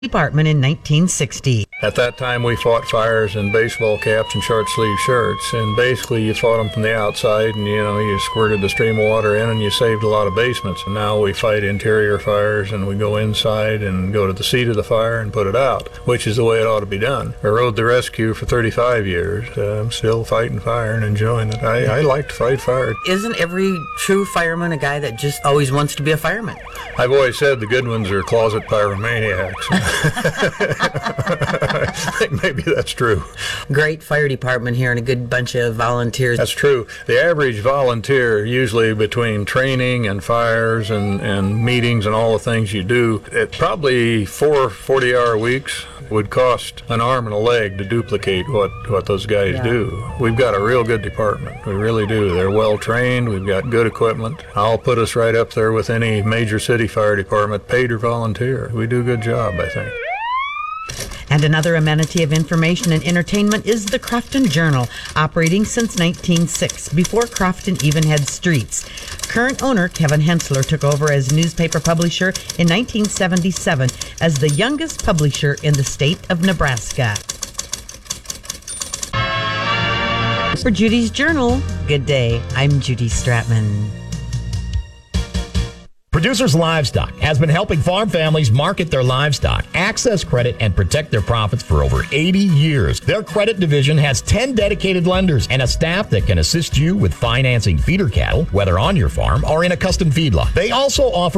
Department in 1960. At that time, we fought fires in baseball caps and short sleeve shirts, and basically you fought them from the outside, and you squirted the stream of water in, and you saved a lot of basements. And now we fight interior fires, and we go inside and go to the seat of the fire and put it out, which is the way it ought to be done. I rode the rescue for 35 years. I'm still fighting fire and enjoying it. I like to fight fire. Isn't every true fireman a guy that just always wants to be a fireman? I've always said the good ones are closet pyromaniacs. I think maybe that's true. Great fire department here and a good bunch of volunteers. That's true. The average volunteer, usually between training and fires and meetings and all the things you do, at probably 4 40-hour weeks would cost an arm and a leg to duplicate what those guys do. We've got a real good department. We really do. They're well trained. We've got good equipment. I'll put us right up there with any major city fire department, paid or volunteer. We do a good job, I think. And another amenity of information and entertainment is the Crofton Journal, operating since 1906, before Crofton even had streets. Current owner Kevin Hensler took over as newspaper publisher in 1977 as the youngest publisher in the state of Nebraska. For Judy's Journal, good day. I'm Judy Stratman. Producers Livestock has been helping farm families market their livestock, access credit, and protect their profits for over 80 years. Their credit division has 10 dedicated lenders and a staff that can assist you with financing feeder cattle, whether on your farm or in a custom feedlot. They also offer